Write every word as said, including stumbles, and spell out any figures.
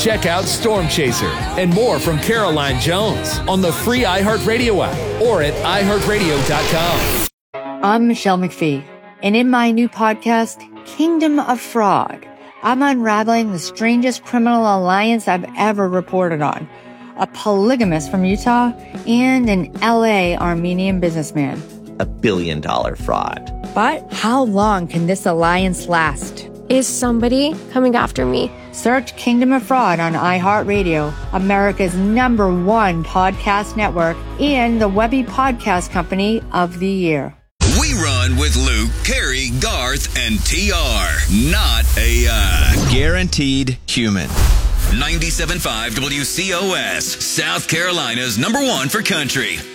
Check out Storm Chaser and more from Caroline Jones on the free iHeartRadio app or at i heart radio dot com. I'm Michelle McPhee, and in my new podcast, Kingdom of Fraud, I'm unraveling the strangest criminal alliance I've ever reported on. A polygamist from Utah and an L A Armenian businessman. A billion dollar fraud. But how long can this alliance last? Is somebody coming after me? Search Kingdom of Fraud on iHeartRadio, America's number one podcast network, and the Webby Podcast Company of the Year. We run with Luke, Carrie, Garth, and T R. Not A I. Guaranteed human. ninety-seven point five W C O S, South Carolina's number one for country.